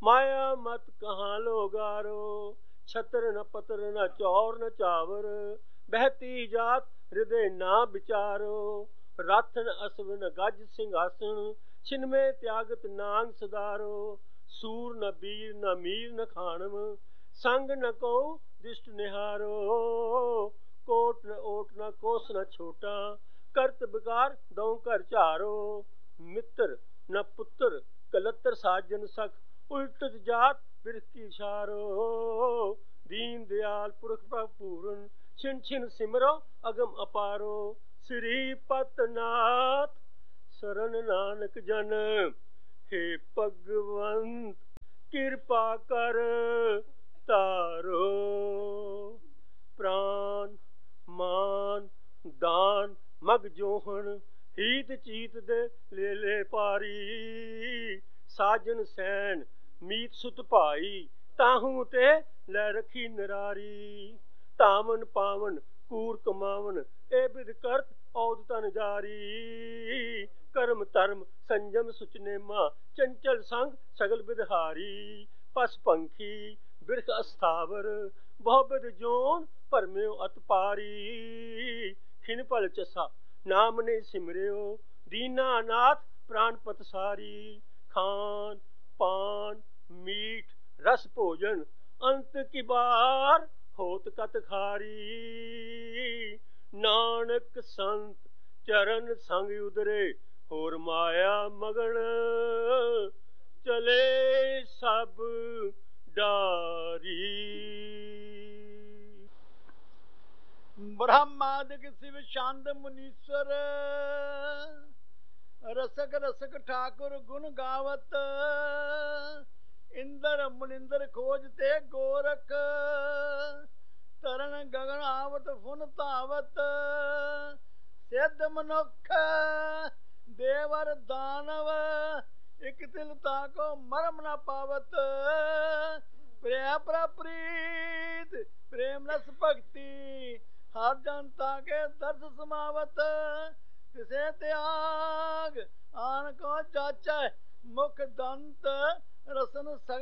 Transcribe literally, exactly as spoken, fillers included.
माया मत कहाँ लोगारो, छतर न पतर न चौर न चावर, बहती जात हृदय ना विचारो, राथन असवन गज सिंहासन, छिन में त्यागत नांग सदारो, सूर न बीर न मीर न खानम, संग न को दिष्ट निहारो, कोट न ओट न कोस न छोटा, करत बिकार दौ कर चारो, मित्र न पुत्र कलत्र साजन सख, उल्टत जात बिरख की छारो, दीन दयाल पुरख पूरन, छिन छिन सिमरो अगम अपारो, श्री पतनाथ शरण नानक जन, हे भगवंत कृपा कर तारो, प्राण मान दान मग जोहन, हीत चीत दे ले ले पारी, साजन सैन मीत सुत भाई, ताहू ते लै रखी नरारी, तामन पावन कूर कमावन, ए बिद करत औद तन जारी, कर्म धर्म संयम सुचनेमा, चंचल संग सगल बिदहारी, पस पंखी बिरख अस्थावर, बहुबिद जोन भरम्यो अत पारी, खिन पल चसा नाम ने सिमरियो, दीना नाथ प्राण पतसारी, खान पान मीठ रस भोजन, अंत की बार होत कत खारी, नानक संत चरण संग उदरे, होर माया मगन चले सब डारी। ब्रह्मादिक शिव शांत मुनीश्वर, रसक रसक ठाकुर गुण गावत, इंद्र मुनिंद्र खोजते गोरख, तरन गगन आवत फुन तावत, सिद्ध मनुख देवर दानव, इक तिल ताको मरम न पावत, प्रिय प्रीत प्रेम रस भक्ति, हर जनता के दर्श समावत, तिसे त्याग आन को जाचै, मुख दंत रसन सग